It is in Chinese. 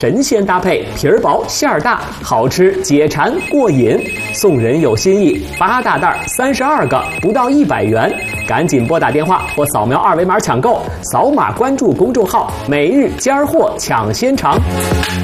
神仙搭配，皮儿薄馅儿大，好吃解馋过瘾。送人有心意，8大袋32个，不到100元。赶紧拨打电话或扫描2维码抢购，扫码关注公众号“每日尖儿货抢先尝”。